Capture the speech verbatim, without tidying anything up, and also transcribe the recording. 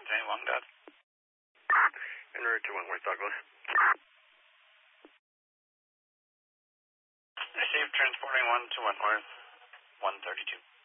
maintain one dot. En route to Wentworth, Douglas. Received transporting one to Wentworth, one thirty-two.